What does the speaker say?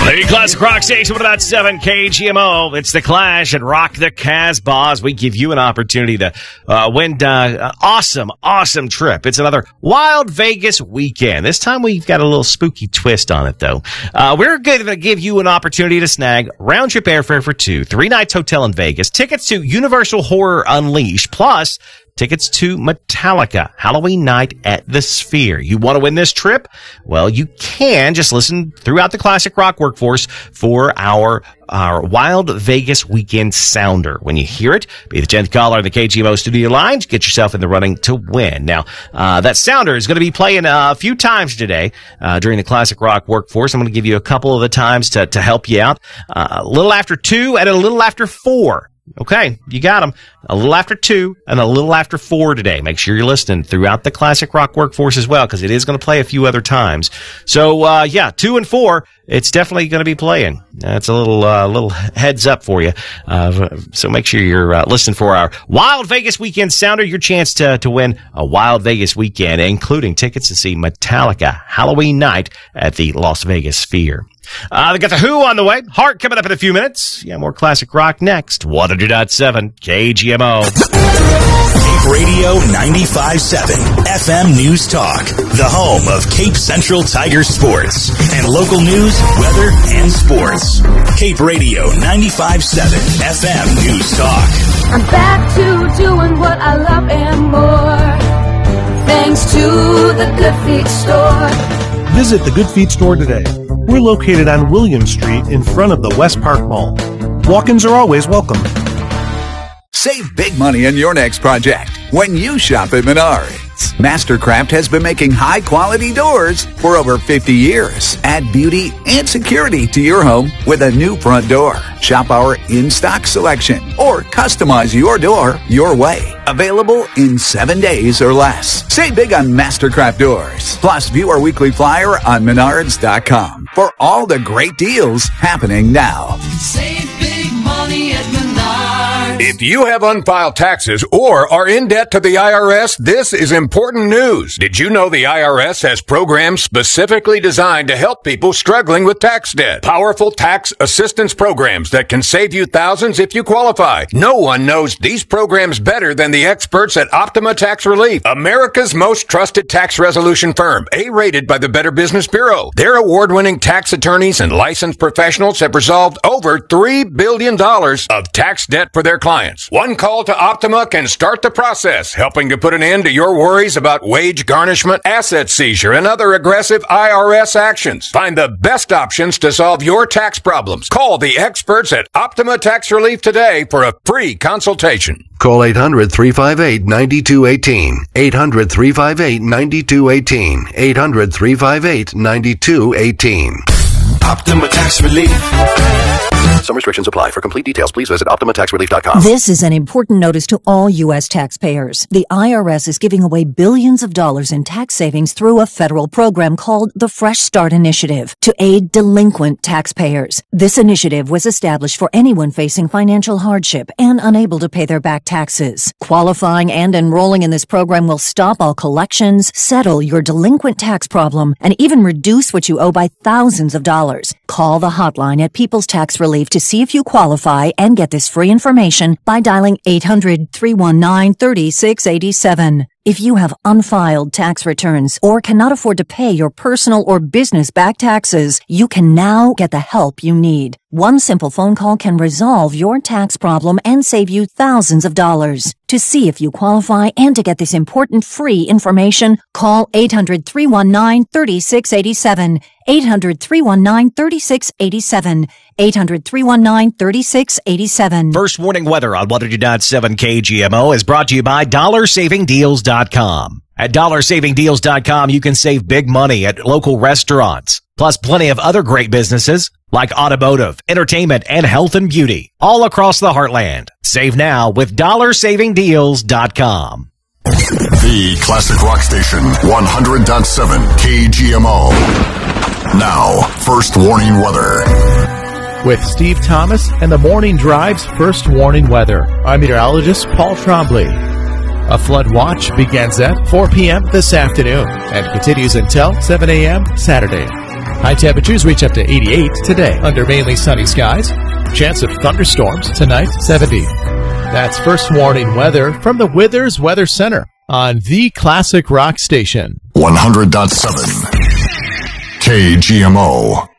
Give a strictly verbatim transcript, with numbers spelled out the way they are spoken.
The Classic Rock Station, one oh seven K G M O. It's the Clash and Rock the Casbah. We give you an opportunity to uh, win uh, an awesome, awesome trip. It's another Wild Vegas weekend. This time we've got a little spooky twist on it, though. Uh, we're going to give you an opportunity to snag round-trip airfare for two, three nights hotel in Vegas, tickets to Universal Horror Unleashed, plus tickets to Metallica Halloween night at the Sphere. You want to win this trip? Well, you can. Just listen throughout the Classic Rock workforce for our our Wild Vegas Weekend Sounder. When you hear it, be the tenth caller on the K G M O studio lines. Get yourself in the running to win. Now, uh, that Sounder is going to be playing a few times today uh, during the Classic Rock workforce. I'm going to give you a couple of the times to, to help you out. Uh, a little after two and a little after four. Okay, you got them. A little after two and a little after four today. Make sure you're listening throughout the Classic Rock workforce as well, because it is going to play a few other times. So, uh, yeah, two and four, it's definitely going to be playing. That's a little, uh, little heads up for you. Uh, so make sure you're uh, listening for our Wild Vegas Weekend Sounder, your chance to, to win a Wild Vegas weekend, including tickets to see Metallica Halloween night at the Las Vegas Sphere. Uh, they got the Who on the way. Heart coming up in a few minutes. Yeah, more Classic Rock next. one hundred point seven K G M O. Cape Radio ninety-five point seven F M News Talk. The home of Cape Central Tiger sports and local news, weather, and sports. Cape Radio ninety-five point seven F M News Talk. I'm back to doing what I love and more. Thanks to the Good Feet store. Visit the Good Feet store today. We're located on William Street in front of the West Park Mall. Walk-ins are always welcome. Save big money on your next project when you shop at Menards. Mastercraft has been making high-quality doors for over fifty years. Add beauty and security to your home with a new front door. Shop our in-stock selection or customize your door your way. Available in seven days or less. Save big on Mastercraft doors. Plus, view our weekly flyer on menards dot com for all the great deals happening now. Save big money at Menards. If you have unfiled taxes or are in debt to the I R S, this is important news. Did you know the I R S has programs specifically designed to help people struggling with tax debt? Powerful tax assistance programs that can save you thousands if you qualify. No one knows these programs better than the experts at Optima Tax Relief, America's most trusted tax resolution firm, A-rated by the Better Business Bureau. Their award-winning tax attorneys and licensed professionals have resolved over three billion dollars of tax debt for their clients. One call to Optima can start the process, helping to put an end to your worries about wage garnishment, asset seizure, and other aggressive I R S actions. Find the best options to solve your tax problems. Call the experts at Optima Tax Relief today for a free consultation. Call eight hundred, three five eight, nine two one eight. eight hundred, three five eight, nine two one eight. eight hundred, three five eight, nine two one eight. Optima Tax Relief. Some restrictions apply. For complete details, please visit optima tax relief dot com. This is an important notice to all U S taxpayers. The I R S is giving away billions of dollars in tax savings through a federal program called the Fresh Start Initiative to aid delinquent taxpayers. This initiative was established for anyone facing financial hardship and unable to pay their back taxes. Qualifying and enrolling in this program will stop all collections, settle your delinquent tax problem, and even reduce what you owe by thousands of dollars. Call the hotline at People's Tax Relief to see if you qualify and get this free information by dialing eight hundred, three one nine, three six eight seven. If you have unfiled tax returns or cannot afford to pay your personal or business back taxes, you can now get the help you need. One simple phone call can resolve your tax problem and save you thousands of dollars. To see if you qualify and to get this important free information, call eight hundred, three one nine, three six eight seven. eight hundred, three one nine, three six eight seven. eight hundred, three one nine, three six eight seven. First warning weather on one hundred point seven K G M O is brought to you by dollar saving deals dot com. At dollar saving deals dot com, you can save big money at local restaurants, plus plenty of other great businesses like automotive, entertainment, and health and beauty all across the heartland. Save now with dollar saving deals dot com. The Classic Rock Station, one hundred point seven K G M O. Now, first warning weather. With Steve Thomas and the Morning Drive's first warning weather, I'm meteorologist Paul Trombley. A flood watch begins at four p.m. this afternoon and continues until seven a.m. Saturday. High temperatures reach up to eighty-eight today under mainly sunny skies. Chance of thunderstorms tonight, seventy. That's first warning weather from the Withers Weather Center on the Classic Rock Station. one hundred point seven K G M O.